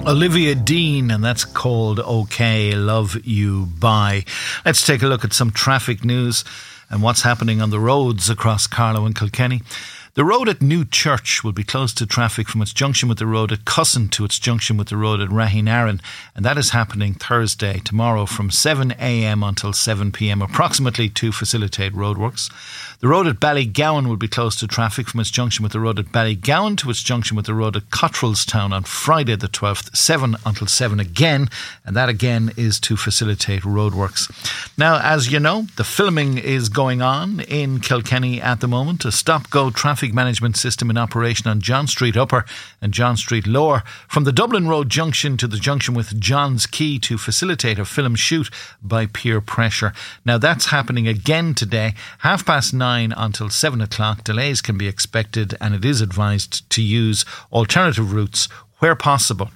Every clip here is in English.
Olivia Dean, and that's called OK, Love You Bye. Let's take a look at some traffic news and what's happening on the roads across Carlow and Kilkenny. The road at New Church will be closed to traffic from its junction with the road at Cusson to its junction with the road at Rahinaran, and that is happening Thursday, tomorrow, from 7 a.m. until 7 p.m, approximately to facilitate roadworks. The road at Ballygowan will be closed to traffic from its junction with the road at Ballygowan to its junction with the road at Cottrellstown on Friday the 12th, 7 until 7 again, and that again is to facilitate roadworks. Now, as you know, the filming is going on in Kilkenny at the moment. A stop-go traffic management system in operation on John Street Upper and John Street Lower from the Dublin Road junction to the junction with John's Quay to facilitate a film shoot by peer pressure. Now, that's happening again today, 9:30 until 7 o'clock. Delays can be expected, and it is advised to use alternative routes where possible.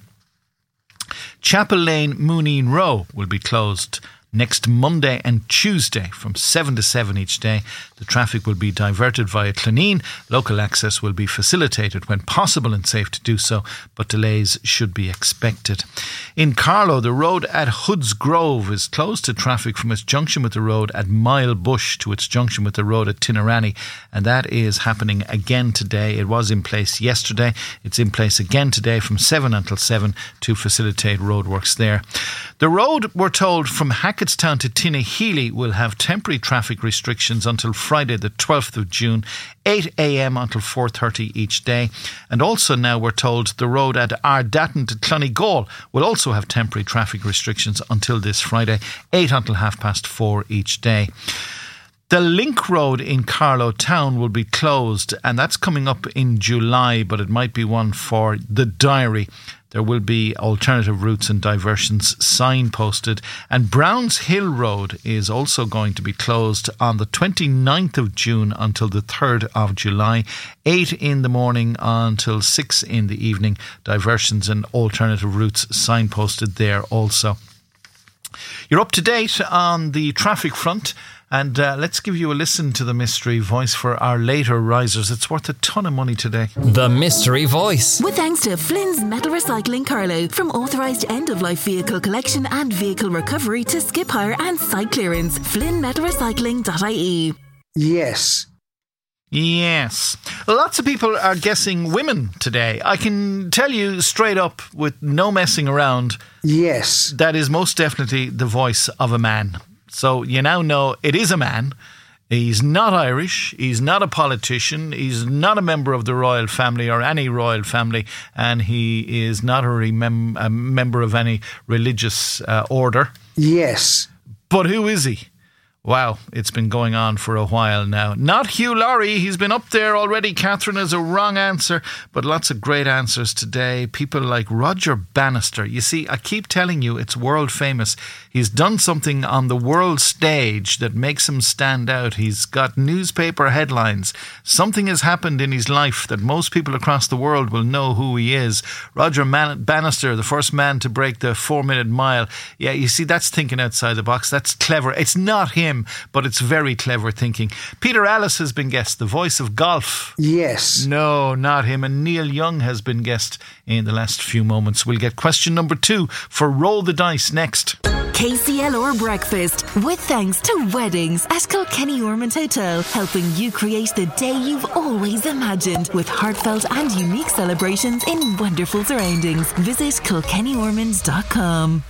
Chapel Lane Mooneen Row will be closed next Monday and Tuesday from 7 to 7 each day. The traffic will be diverted via Cloneen. Local access will be facilitated when possible and safe to do so, but delays should be expected. In Carlow, the road at Hoods Grove is closed to traffic from its junction with the road at Mile Bush to its junction with the road at Tinnerany, and that is happening again today. It was in place yesterday. It's in place again today from 7 until 7 to facilitate roadworks there. The road, we're told, from Hackettstown to Tinnahealy will have temporary traffic restrictions until Friday the 12th of June, 8 a.m. until 4:30 each day. And also now we're told the road at Ardatton to Clonegall will also have temporary traffic restrictions until this Friday, 8 until 4:30 each day. The Link Road in Carlow Town will be closed, and that's coming up in July, but it might be one for the diary. There will be alternative routes and diversions signposted. And Browns Hill Road is also going to be closed on the 29th of June until the 3rd of July, 8 in the morning until 6 in the evening. Diversions and alternative routes signposted there also. You're up to date on the traffic front. And let's give you a listen to the Mystery Voice for our later risers. It's worth a ton of money today. The Mystery Voice. With thanks to Flynn's Metal Recycling Carlow. From authorised end-of-life vehicle collection and vehicle recovery to skip hire and site clearance. FlynnMetalRecycling.ie. Yes. Yes. Lots of people are guessing women today. I can tell you straight up, with no messing around, yes, that is most definitely the voice of a man. So you now know it is a man. He's not Irish. He's not a politician. He's not a member of the royal family or any royal family. And he is not a member of any religious order. Yes. But who is he? Wow, it's been going on for a while now. Not Hugh Laurie. He's been up there already. Catherine is a wrong answer, but lots of great answers today. People like Roger Bannister. You see, I keep telling you it's world famous. He's done something on the world stage that makes him stand out. He's got newspaper headlines. Something has happened in his life that most people across the world will know who he is. Roger Bannister, the first man to break the 4-minute mile. Yeah, you see, that's thinking outside the box. That's clever. It's not him, but it's very clever thinking. Peter Allis has been guessed, the voice of golf. Yes. No, not him. And Neil Young has been guessed in the last few moments. We'll get question number 2 for Roll the Dice next. KCLR Breakfast, with thanks to Weddings at Kilkenny Ormond Hotel, helping you create the day you've always imagined with heartfelt and unique celebrations in wonderful surroundings. Visit KilkennyOrmonds.com.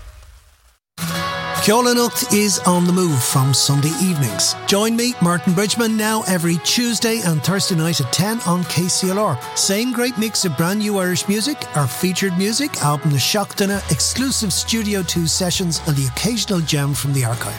Ceola Nucht is on the move from Sunday evenings. Join me, Martin Bridgman, now every Tuesday and Thursday night at 10 on KCLR. Same great mix of brand new Irish music, our featured music, album The Shockdana, exclusive Studio 2 sessions and the occasional gem from the archive.